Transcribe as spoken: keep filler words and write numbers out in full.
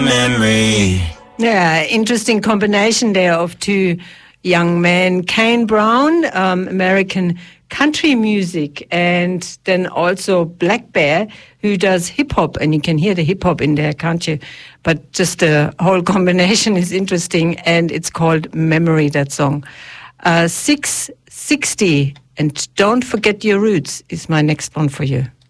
Memory. Yeah, interesting combination there of two young men. Kane Brown, um, American country music, and then also Black Bear, who does hip-hop, and you can hear the hip-hop in there, can't you? But just the whole combination is interesting, and it's called Memory, that song. Uh, six sixty, and Don't Forget Your Roots is my next one for you.